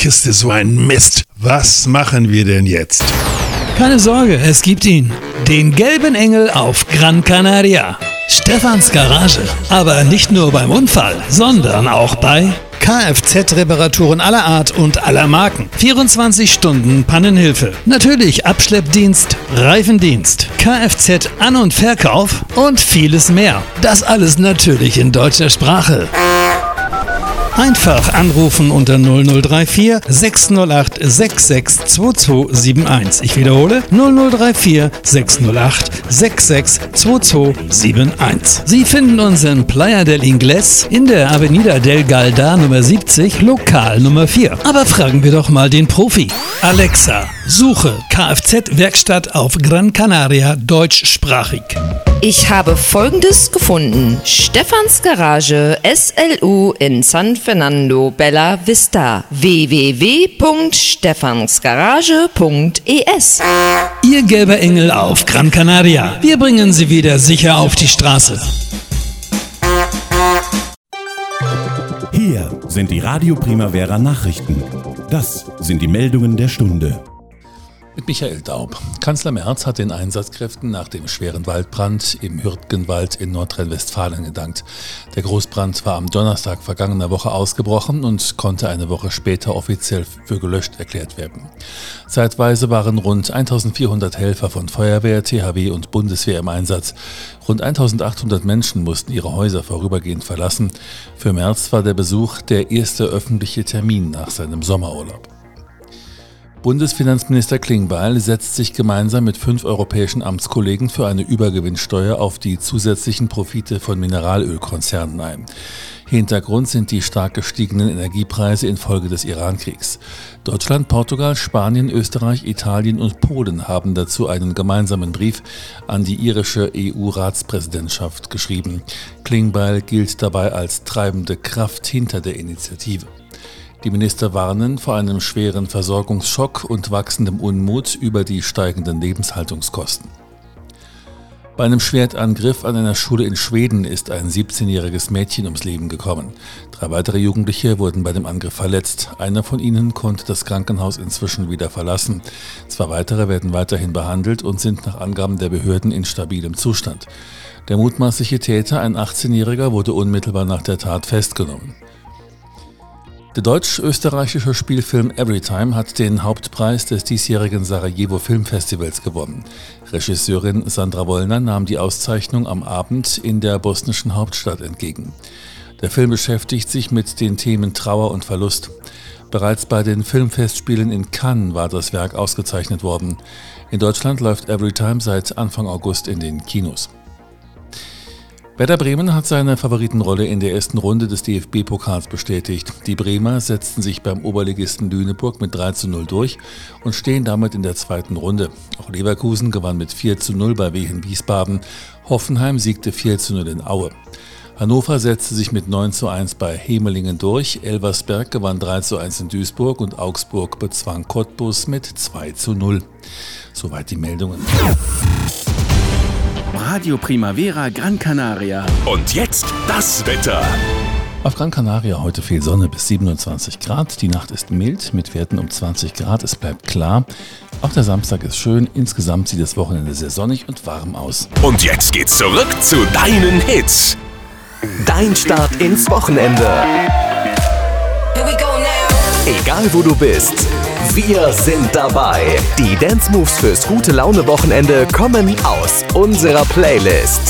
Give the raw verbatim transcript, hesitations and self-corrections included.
Kiste so ein Mist. Was machen wir denn jetzt? Keine Sorge, es gibt ihn. Den gelben Engel auf Gran Canaria. Stefans Garage. Aber nicht nur beim Unfall, sondern auch bei Kfz-Reparaturen aller Art und aller Marken. vierundzwanzig Stunden Pannenhilfe. Natürlich Abschleppdienst, Reifendienst, Kfz-An- und Verkauf und vieles mehr. Das alles natürlich in deutscher Sprache. Einfach anrufen unter null null drei vier sechs null acht sechs sechs zwei zwei sieben eins. Ich wiederhole null null drei vier sechs null acht sechs sechs zwei zwei sieben eins. Sie finden uns in Playa del Ingles in der Avenida del Galda Nummer siebzig, Lokal Nummer vier. Aber fragen wir doch mal den Profi. Alexa, suche Kfz-Werkstatt auf Gran Canaria deutschsprachig. Ich habe Folgendes gefunden. Stefans Garage S L U in San Fernando Bella Vista. w w w punkt stefansgarage punkt e s. Ihr gelber Engel auf Gran Canaria. Wir bringen Sie wieder sicher auf die Straße. Hier sind die Radio Primavera Nachrichten. Das sind die Meldungen der Stunde. Mit Michael Daub. Kanzler Merz hat den Einsatzkräften nach dem schweren Waldbrand im Hürtgenwald in Nordrhein-Westfalen gedankt. Der Großbrand war am Donnerstag vergangener Woche ausgebrochen und konnte eine Woche später offiziell für gelöscht erklärt werden. Zeitweise waren rund eintausendvierhundert Helfer von Feuerwehr, T H W und Bundeswehr im Einsatz. Rund eintausendachthundert Menschen mussten ihre Häuser vorübergehend verlassen. Für Merz war der Besuch der erste öffentliche Termin nach seinem Sommerurlaub. Bundesfinanzminister Klingbeil setzt sich gemeinsam mit fünf europäischen Amtskollegen für eine Übergewinnsteuer auf die zusätzlichen Profite von Mineralölkonzernen ein. Hintergrund sind die stark gestiegenen Energiepreise infolge des Irankriegs. Deutschland, Portugal, Spanien, Österreich, Italien und Polen haben dazu einen gemeinsamen Brief an die irische E U-Ratspräsidentschaft geschrieben. Klingbeil gilt dabei als treibende Kraft hinter der Initiative. Die Minister warnen vor einem schweren Versorgungsschock und wachsendem Unmut über die steigenden Lebenshaltungskosten. Bei einem Schwertangriff an einer Schule in Schweden ist ein siebzehnjähriges Mädchen ums Leben gekommen. Drei weitere Jugendliche wurden bei dem Angriff verletzt. Einer von ihnen konnte das Krankenhaus inzwischen wieder verlassen. Zwei weitere werden weiterhin behandelt und sind nach Angaben der Behörden in stabilem Zustand. Der mutmaßliche Täter, ein achtzehnjähriger, wurde unmittelbar nach der Tat festgenommen. Der deutsch-österreichische Spielfilm Everytime hat den Hauptpreis des diesjährigen Sarajevo Filmfestivals gewonnen. Regisseurin Sandra Wollner nahm die Auszeichnung am Abend in der bosnischen Hauptstadt entgegen. Der Film beschäftigt sich mit den Themen Trauer und Verlust. Bereits bei den Filmfestspielen in Cannes war das Werk ausgezeichnet worden. In Deutschland läuft Everytime seit Anfang August in den Kinos. Werder Bremen hat seine Favoritenrolle in der ersten Runde des D F B-Pokals bestätigt. Die Bremer setzten sich beim Oberligisten Lüneburg mit drei zu null durch und stehen damit in der zweiten Runde. Auch Leverkusen gewann mit vier zu null bei Wehen Wiesbaden. Hoffenheim siegte vier zu null in Aue. Hannover setzte sich mit neun zu eins bei Hemelingen durch. Elversberg gewann drei zu eins in Duisburg und Augsburg bezwang Cottbus mit zwei zu null. Soweit die Meldungen. Radio Primavera Gran Canaria. Und jetzt das Wetter. Auf Gran Canaria heute viel Sonne bis siebenundzwanzig Grad. Die Nacht ist mild mit Werten um zwanzig Grad. Es bleibt klar. Auch der Samstag ist schön. Insgesamt sieht das Wochenende sehr sonnig und warm aus. Und jetzt geht's zurück zu deinen Hits. Dein Start ins Wochenende. Here we go now. Egal wo du bist, wir sind dabei. Die Dance Moves fürs gute Laune Wochenende kommen aus unserer Playlist.